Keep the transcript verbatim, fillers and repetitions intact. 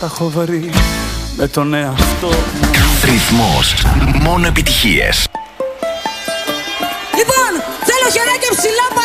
τα έχω βρει με τον εαυτό μου. Ρυθμός, μόνο επιτυχίες. Λοιπόν, θέλω χεράκια ψηλά.